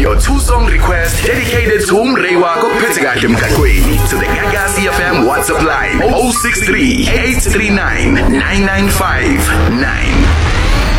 Your 2-song request dedicated to Umrewa Kopetega Mkakweni to the Gagasi FM WhatsApp line 063 839 9959.